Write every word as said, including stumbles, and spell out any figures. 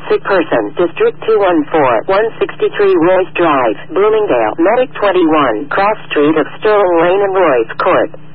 sick person, District two one four, one sixty-three Royce Drive, Bloomingdale, Medic twenty-one, cross street of Sterling Lane and Royce Court.